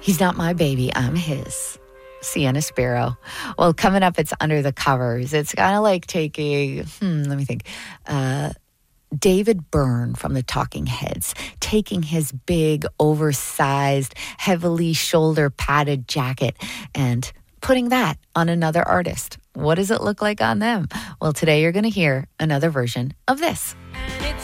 He's not my baby, I'm his. Sienna Sparrow. Well, coming up, it's Under the Covers. It's kind of like taking, let me think, David Byrne from the Talking Heads, taking his big, oversized, heavily shoulder-padded jacket and putting that on another artist. What does it look like on them? Well, today you're going to hear another version of this.